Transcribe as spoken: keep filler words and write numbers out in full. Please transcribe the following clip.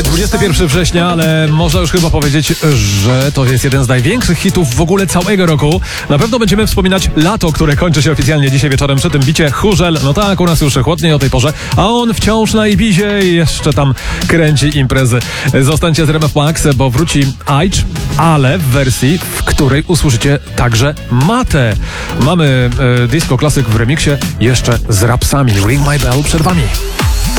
Mamy dwudziestego pierwszego września, ale można już chyba powiedzieć, że to jest jeden z największych hitów w ogóle całego roku. Na pewno będziemy wspominać lato, które kończy się oficjalnie dzisiaj wieczorem przy tym bicie. Chórzel, no tak, u nas już chłodniej o tej porze, a on wciąż na Ibizie i jeszcze tam kręci imprezy. Zostańcie z R M F Max, bo wróci Aitch, ale w wersji, w której usłyszycie także Matę. Mamy e, disco klasyk w remiksie jeszcze z rapsami. Ring My Bell przed wami.